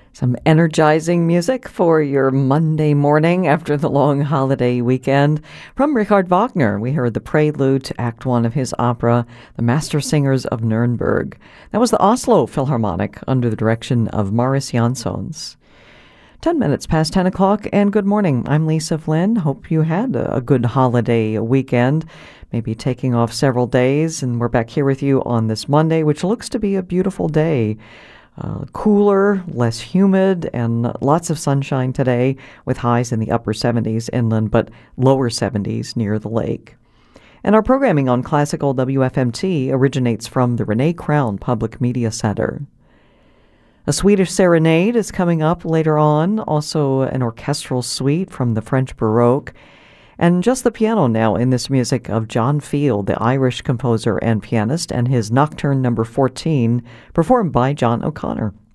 Some energizing music for your Monday morning after the long holiday weekend. From Richard Wagner, we heard the prelude to Act One of his opera, The Master Singers of Nuremberg. That was the Oslo Philharmonic under the direction of Marius Jansons. 10 minutes past 10 o'clock, and good morning. I'm Lisa Flynn. Hope you had a good holiday weekend, maybe taking off several days, and we're back here with you on this Monday, which looks to be a beautiful day. Cooler, less humid, and lots of sunshine today with highs in the upper 70s inland, but lower 70s near the lake. And our programming on Classical WFMT originates from the Renee Crown Public Media Center. A Swedish serenade is coming up later on, also an orchestral suite from the French Baroque, and just the piano now in this music of John Field, the Irish composer and pianist, and his Nocturne No. 14, performed by John O'Connor.